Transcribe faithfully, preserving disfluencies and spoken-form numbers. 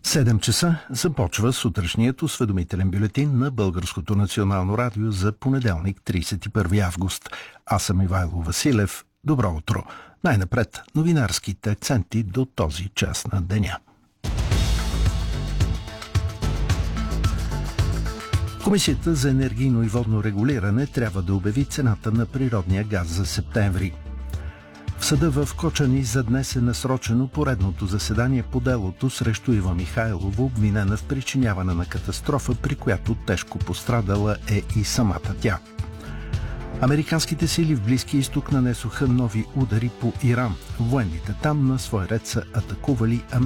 седем часа започва сутрешният осведомителен бюлетин на Българското национално радио за понеделник, тридесет и първи август. Аз съм Ивайло Василев. Добро утро. Най-напред новинарските акценти до този час на деня. Комисията за енергийно и водно регулиране трябва да обяви цената на природния газ за септември. В съда в Кочани за днес е насрочено поредното заседание по делото срещу Ива Михайлова, обвинена в причиняване на катастрофа, при която тежко пострадала е и самата тя. Американските сили в Близкия изток нанесоха нови удари по Иран. Военните там на свой ред са атакували американските